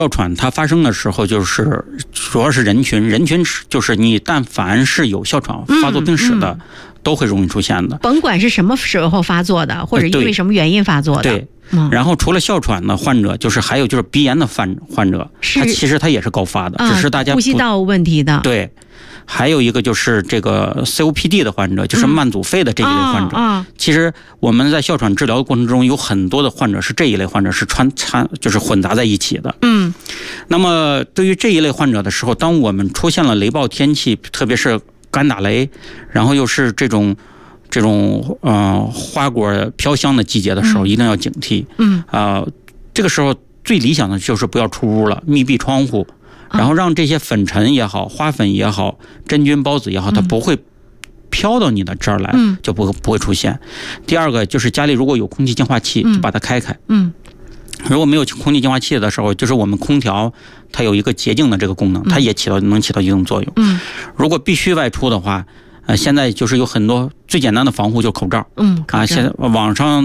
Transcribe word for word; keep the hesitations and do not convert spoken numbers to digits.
哮喘它发生的时候，就是主要是人群，人群就是你但凡是有哮喘发作病史的，嗯嗯、都会容易出现的。 甭管是什么时候发作的，或者因为什么原因发作的。 对。 嗯、 然后除了哮喘的患者，就是还有就是鼻炎的患患者，他其实他也是高发的， 啊、 只是大家呼吸道问题的。 对。还有一个就是这个 C O P D 的患者，就是慢阻肺的这一类患者。 嗯啊、 其实我们在哮喘治疗的过程中，有很多的患者是这一类患者，是穿掺就是混杂在一起的。 嗯。 那么对于这一类患者的时候，当我们出现了雷暴天气，特别是干打雷，然后又是这种这种呃花果飘香的季节的时候，嗯、一定要警惕。 嗯。 啊、呃，这个时候最理想的就是不要出屋了，密闭窗户。然后让这些粉尘也好，花粉也好，真菌孢子也好，它不会飘到你的这儿来， 嗯、 就不不会出现。第二个就是家里如果有空气净化器，就把它开开。 嗯， 如果没有空气净化器的时候，就是我们空调它有一个洁净的这个功能，它也起到能起到一定作用。 嗯， 如果必须外出的话，呃，现在就是有很多最简单的防护就是口罩。 嗯， 啊，现在网上。